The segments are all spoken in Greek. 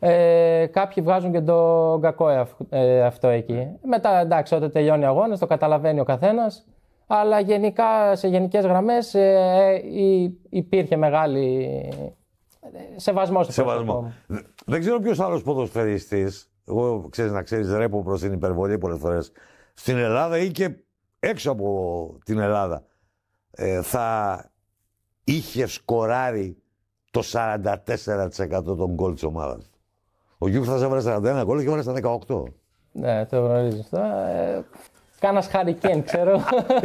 Κάποιοι βγάζουν και το κακό αυτό εκεί. Μετά, εντάξει, όταν τελειώνει ο αγώνας, το καταλαβαίνει ο καθένας. Αλλά γενικά, σε γενικές γραμμές, υπήρχε μεγάλη σεβασμό στο πρόσωπο. Δεν ξέρω ποιος άλλος ποδοσφαιριστής, εγώ ξέρεις, ρέπω προς την υπερβολή πολλές φορές, στην Ελλάδα ή και έξω από την Ελλάδα, θα είχε σκοράρει το 44% των γκολ της ομάδας. Ο Γιούχτας έβαλε 41 γκολ και έβαλε στα 18. Ναι, το γνωρίζω αυτό. Κάνας Χαρικέν, ξέρω.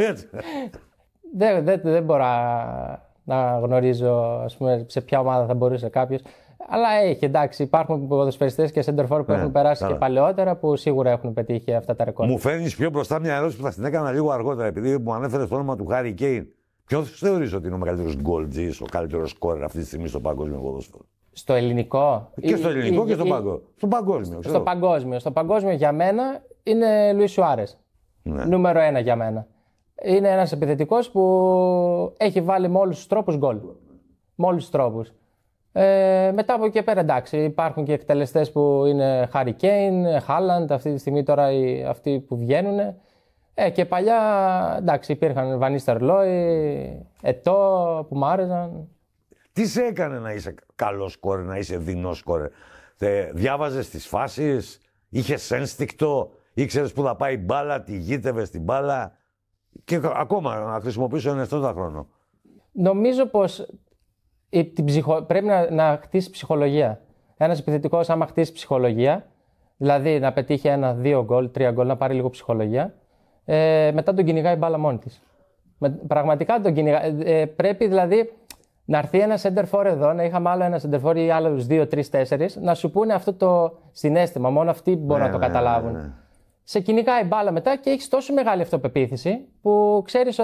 Δεν μπορώ να γνωρίζω, ας πούμε, σε ποια ομάδα θα μπορούσε κάποιος. Αλλά έχει, εντάξει, υπάρχουν ποδοσφαιριστές και σεντερφόρ που έχουν περάσει και παλαιότερα που σίγουρα έχουν πετύχει αυτά τα ρεκόρ. Μου φέρνεις πιο μπροστά μια ερώτηση που θα την έκανα λίγο αργότερα, επειδή μου ανέφερες το όνομα του Χάρι Κέιν. Ποιος θεωρείς ότι είναι ο μεγαλύτερος γκολτζής, ο καλύτερος σκόρερ αυτή τη στιγμή στο παγκόσμιο ποδόσφαιρο? Στο ελληνικό. Και στο ελληνικό και στο παγκόσμιο. Στο παγκόσμιο για μένα είναι Λουίς Σουάρες. Ναι. Νούμερο 1 για μένα. Είναι ένας επιθετικός που έχει βάλει με όλους τους τρόπους γκολ. Με όλους τους τρόπους. Μετά από εκεί και πέρα, εντάξει, υπάρχουν και εκτελεστές που είναι Harry Kane, Haaland, αυτή τη στιγμή τώρα αυτοί που βγαίνουν. Και παλιά, εντάξει, υπήρχαν Van Nistelrooy, Eto'o που μ' άρεσαν. Τι σε έκανε να είσαι καλός σκόρερ, να είσαι δεινός σκόρερ? Διάβαζες τις φάσεις, είχες ένστικτο, ήξερες που θα πάει η μπάλα, τη γείτευες την μπάλα και ακόμα να χρησιμοποιήσω ένα αυτό χρόνο? Νομίζω πως πρέπει να χτίσει ψυχολογία. Ένας επιθετικός, άμα χτίσει ψυχολογία, δηλαδή να πετύχει 1-2 γκολ, 3 γκολ, να πάρει λίγο ψυχολογία, μετά τον κυνηγάει η μπάλα μόνη της. Πραγματικά τον κυνηγάει. Πρέπει δηλαδή να έρθει ένα center for εδώ, να είχαμε άλλο ένα center for ή άλλους 2, 3, 4, να σου πούνε αυτό το συναίσθημα. Μόνο αυτοί μπορούν να το καταλάβουν. Ναι. Σε κυνηγάει η μπάλα μετά και έχεις τόσο μεγάλη αυτοπεποίθηση που ξέρεις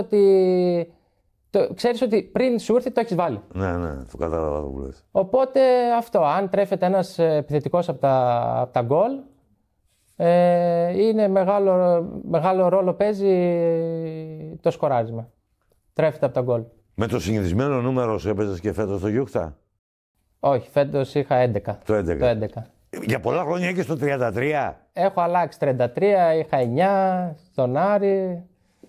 ότι πριν σου έρθει το έχεις βάλει. Ναι, το κατάλαβα αυτό που λες. Οπότε αυτό, αν τρέφεται ένας επιθετικός από τα γκολ, είναι μεγάλο ρόλο παίζει το σκοράρισμα. Τρέφεται από τα γκολ. Με το συνηθισμένο νούμερο σου έπαιζες και φέτος στο Γιούχτα? Όχι, φέτος είχα 11. Το 11. Για πολλά χρόνια και στο 33. Έχω αλλάξει 33, είχα 9 στον Άρη,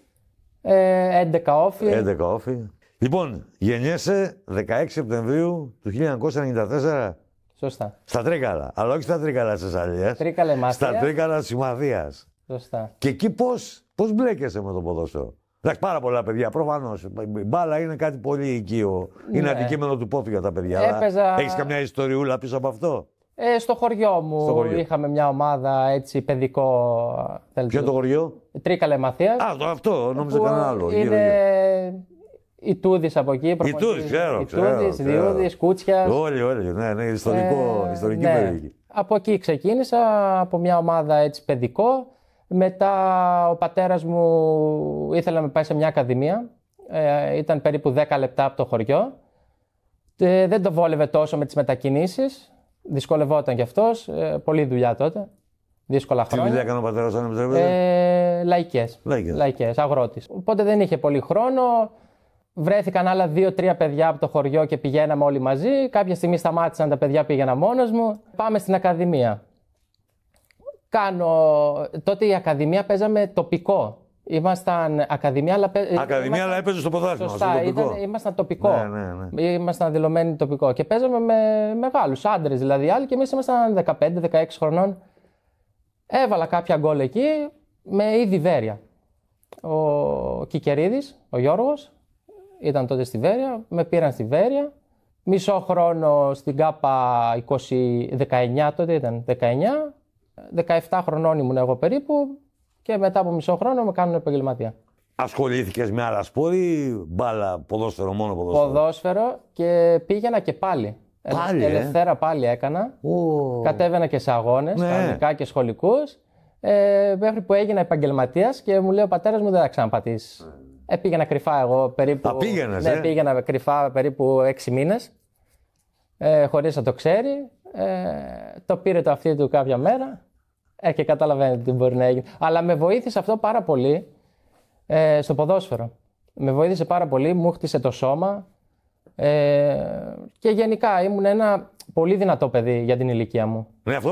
11 όφι. 11 όφι. Λοιπόν, γεννιέσαι 16 Σεπτεμβρίου του 1994. Σωστά. Στα Τρίκαλα, αλλά όχι στα Τρίκαλα της Θεσσαλίας. Τρίκαλα Μαθίας. Στα Τρίκαλα της Συμμαθίας. Σωστά. Και εκεί πώς μπλέκεσαι με το ποδόσφαιρο? Εντάξει, πάρα πολλά παιδιά, προφανώς. Η μπάλα είναι κάτι πολύ οικείο. Είναι αντικείμενο του πόθου για τα παιδιά. Έχεις καμιά ιστοριούλα πίσω από αυτό? Στο χωριό μου είχαμε μια ομάδα έτσι παιδικό. Ποιο το χωριό? Τρίκαλα Μαθίας. Αυτό, νόμιζα κανένα άλλο. Είναι οι Τούδης από εκεί. Οι Τούδης, ξέρω. Διούδης, Κούτσιας. Όλοι, ναι, ιστορική περιοχή. Από εκεί ξεκίνησα, από μια ομάδα έτσι παιδικό. Μετά ο πατέρας μου ήθελε να με πάει σε μια ακαδημία. Ήταν περίπου 10 λεπτά από το χωριό. Δεν το βόλευε τόσο με τις μετακινήσεις. Δυσκολευόταν κι αυτός. Πολλή δουλειά τότε. Δύσκολα χρόνια. Τι δουλειά έκανε ο πατέρας, αν επιτρέπετε? Λαϊκές, αγρότης. Οπότε δεν είχε πολύ χρόνο. Βρέθηκαν άλλα 2-3 παιδιά από το χωριό και πηγαίναμε όλοι μαζί. Κάποια στιγμή σταμάτησαν τα παιδιά, πήγαινα μόνος μου. Πάμε στην ακαδημία. Τότε η ακαδημία παίζαμε τοπικό. Ήμασταν ακαδημία, αλλά έπαιζε στο ποδόσφαιρο. Σωστά, ήμασταν τοπικό. Ναι. Ήμασταν δηλωμένοι τοπικό. Και παίζαμε με μεγάλους άντρες, δηλαδή άλλοι, και εμείς ήμασταν 15-16 χρονών. Έβαλα κάποια γκολ εκεί με ήδη Βέρεια. Ο Κικερίδης, ο Γιώργος, ήταν τότε στη Βέρεια. Με πήραν στη Βέρεια. Μισό χρόνο στην ΚΑΠΑ 19 τότε ήταν 19. 17 χρονών ήμουν εγώ περίπου και μετά από μισό χρόνο με κάνουν επαγγελματία. Ασχολήθηκες με άλλα σπόρ ή μπάλα, ποδόσφαιρο, μόνο ποδόσφαιρο? Ποδόσφαιρο και πήγαινα και πάλι. Ελευθέρα πάλι έκανα. Κατέβαινα και σε αγώνες, κανονικά και σχολικούς. Μέχρι που έγινα επαγγελματίας και μου λέει ο πατέρας μου δεν θα ξαναπατήσεις. Πήγαινα κρυφά εγώ περίπου. Πήγαινα κρυφά περίπου 6 μήνες. Χωρίς να το ξέρει. Το πήρε το αυτί του κάποια μέρα και καταλαβαίνετε τι μπορεί να γίνει. Αλλά με βοήθησε αυτό πάρα πολύ στο ποδόσφαιρο. Με βοήθησε πάρα πολύ, μου χτίσε το σώμα. Και γενικά ήμουν ένα πολύ δυνατό παιδί για την ηλικία μου. Ναι, αυτό